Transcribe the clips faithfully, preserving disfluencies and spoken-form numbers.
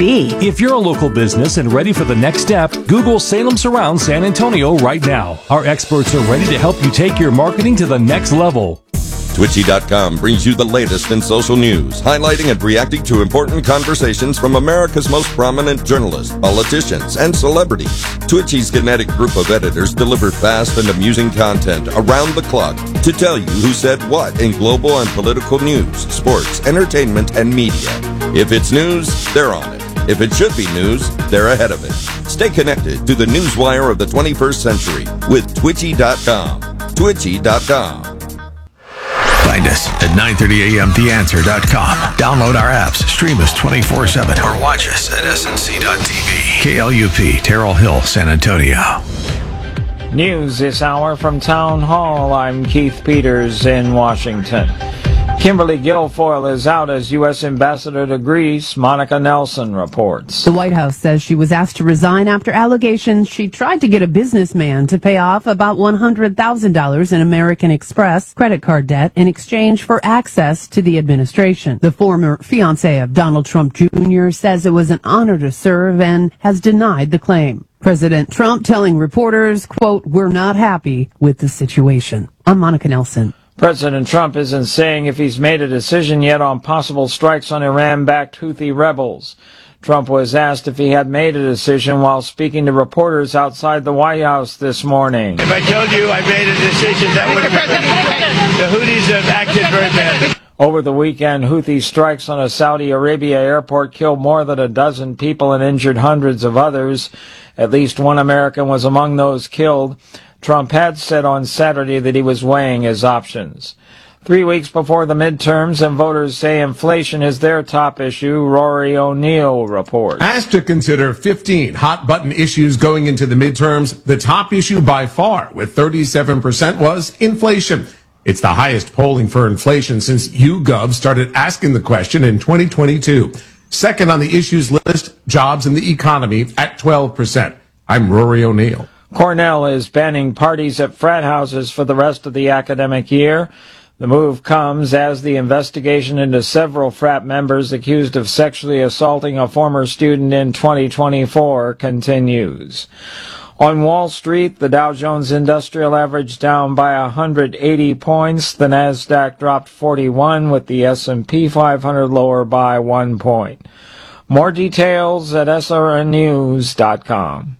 be? If you're a local business and ready for the next step, Google Salem Surround San Antonio right now. Our experts are ready to help you take your marketing to the next level. Twitchy dot com brings you the latest in social news, highlighting and reacting to important conversations from America's most prominent journalists, politicians, and celebrities. Twitchy's kinetic group of editors deliver fast and amusing content around the clock to tell you who said what in global and political news, sports, entertainment, and media. If it's news, they're on it. If it should be news, they're ahead of it. Stay connected to the newswire of the twenty-first century with Twitchy dot com. Twitchy dot com. Find us at nine thirty a m the answer dot com. Download our apps, stream us twenty-four seven, or watch us at S N C dot T V. K L U P, Terrell Hill, San Antonio. News this hour from Town Hall. I'm Keith Peters in Washington. Kimberly Guilfoyle is out as U S Ambassador to Greece. Monica Nelson reports. The White House says she was asked to resign after allegations she tried to get a businessman to pay off about one hundred thousand dollars in American Express credit card debt in exchange for access to the administration. The former fiancé of Donald Trump Junior says it was an honor to serve and has denied the claim. President Trump telling reporters, quote, "We're not happy with the situation." I'm Monica Nelson. President Trump isn't saying if he's made a decision yet on possible strikes on Iran-backed Houthi rebels. Trump was asked if he had made a decision while speaking to reporters outside the White House this morning. If I told you I made a decision, that would have been... The Houthis have acted very badly. Over the weekend, Houthi strikes on a Saudi Arabia airport killed more than a dozen people and injured hundreds of others. At least one American was among those killed. Trump had said on Saturday that he was weighing his options. Three weeks before the midterms, and voters say inflation is their top issue, Rory O'Neill reports. Asked to consider fifteen hot-button issues going into the midterms, the top issue by far, with thirty-seven percent, was inflation. It's the highest polling for inflation since YouGov started asking the question in twenty twenty-two. Second on the issues list, jobs and the economy at twelve percent. I'm Rory O'Neill. Cornell is banning parties at frat houses for the rest of the academic year. The move comes as the investigation into several frat members accused of sexually assaulting a former student in twenty twenty-four continues. On Wall Street, the Dow Jones Industrial Average down by one hundred eighty points. The Nasdaq dropped forty-one, with the S and P five hundred lower by one point. More details at S R N news dot com.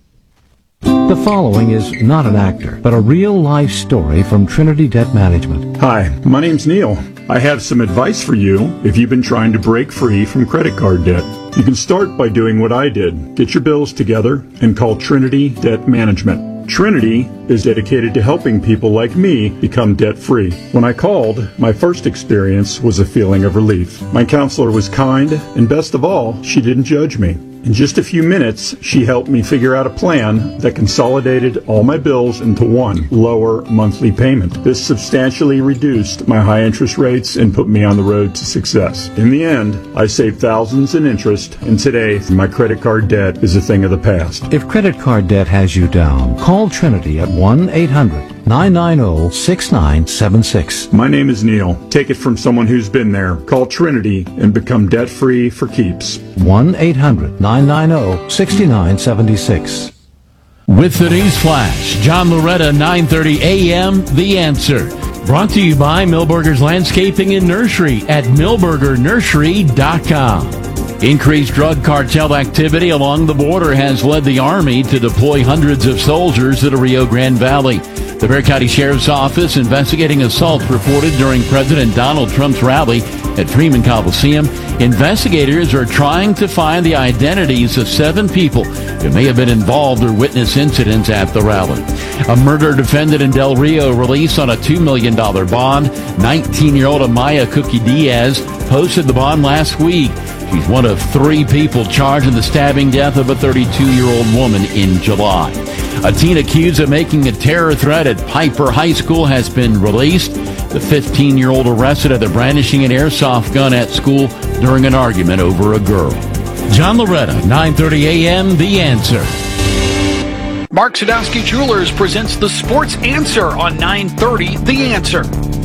The following is not an actor, but a real-life story from Trinity Debt Management. Hi, my name's Neil. I have some advice for you if you've been trying to break free from credit card debt. You can start by doing what I did. Get your bills together and call Trinity Debt Management. Trinity is dedicated to helping people like me become debt-free. When I called, my first experience was a feeling of relief. My counselor was kind, and best of all, she didn't judge me. In just a few minutes, she helped me figure out a plan that consolidated all my bills into one lower monthly payment. This substantially reduced my high interest rates and put me on the road to success. In the end, I saved thousands in interest, and today, my credit card debt is a thing of the past. If credit card debt has you down, call Trinity at one eight hundred nine nine zero six nine seven six. My name is Neil. Take it from someone who's been there. Call Trinity and become debt-free for keeps. one eight hundred nine nine zero six nine seven six. With the news flash, John Loretta, nine thirty a m The Answer. Brought to you by Milberger's Landscaping and Nursery at milberger nursery dot com. Increased drug cartel activity along the border has led the Army to deploy hundreds of soldiers to the Rio Grande Valley. The Bexar County Sheriff's Office investigating assaults reported during President Donald Trump's rally at Freeman Coliseum. Investigators are trying to find the identities of seven people who may have been involved or witnessed incidents at the rally. A murder defendant in Del Rio released on a two million dollars bond. nineteen-year-old Amaya Cookie Diaz posted the bond last week. She's one of three people charged in the stabbing death of a thirty-two-year-old woman in July. A teen accused of making a terror threat at Piper High School has been released. The fifteen-year-old arrested after brandishing an airsoft gun at school during an argument over a girl. John Loretta, nine thirty a m The Answer. Mark Sadowski Jewelers presents the Sports Answer on nine thirty The Answer.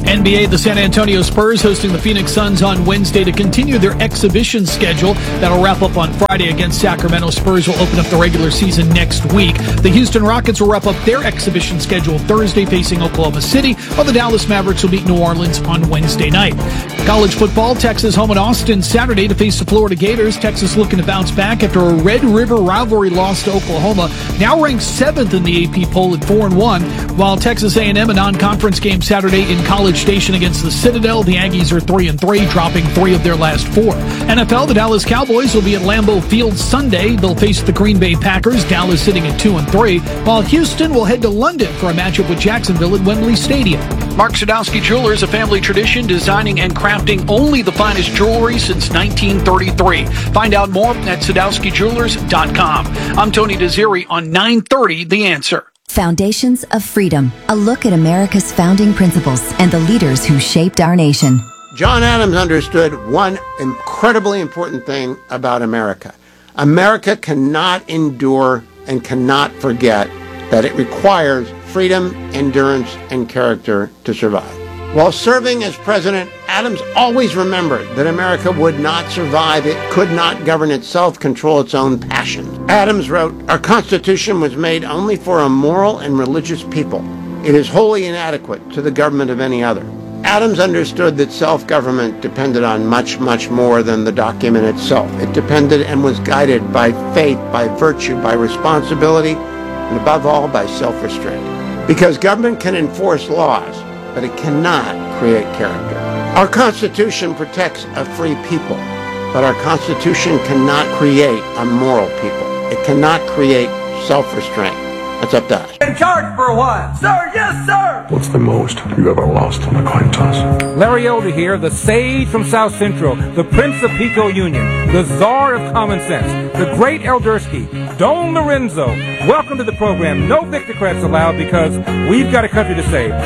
N B A, the San Antonio Spurs hosting the Phoenix Suns on Wednesday to continue their exhibition schedule. That'll wrap up on Friday against Sacramento. Spurs will open up the regular season next week. The Houston Rockets will wrap up their exhibition schedule Thursday facing Oklahoma City, while the Dallas Mavericks will meet New Orleans on Wednesday night. College football, Texas home in Austin Saturday to face the Florida Gators. Texas looking to bounce back after a Red River rivalry loss to Oklahoma. Now ranked seventh in the A P poll at four and one, while Texas A and M a non-conference game Saturday in College Station against the Citadel. The Aggies are three and three, dropping three of their last four. N F L, the Dallas Cowboys will be at Lambeau Field Sunday. They'll face the Green Bay Packers. Dallas sitting at two and three, while Houston will head to London for a matchup with Jacksonville at Wembley Stadium. Mark Sadowski Jewelers, a family tradition, designing and crafting only the finest jewelry since nineteen thirty-three. Find out more at sadowski jewelers dot com. I'm Tony Desiri on nine thirty The Answer. Foundations of Freedom, a look at America's founding principles and the leaders who shaped our nation. John Adams understood one incredibly important thing about America. America cannot endure and cannot forget that it requires freedom, endurance, and character to survive. While serving as president, Adams always remembered that America would not survive. It could not govern itself, control its own passions. Adams wrote, "Our Constitution was made only for a moral and religious people. It is wholly inadequate to the government of any other." Adams understood that self-government depended on much, much more than the document itself. It depended and was guided by faith, by virtue, by responsibility, and above all, by self-restraint. Because government can enforce laws, but it cannot create character. Our Constitution protects a free people, but our Constitution cannot create a moral people. It cannot create self-restraint. That's up to us. In charge for a while. Sir, yes, sir. What's the most you ever lost on a coin toss? Larry Elder here, the sage from South Central, the Prince of Pico Union, the Czar of Common Sense, the great Eldersky, Don Lorenzo. Welcome to the program. No Victocrats allowed because we've got a country to save.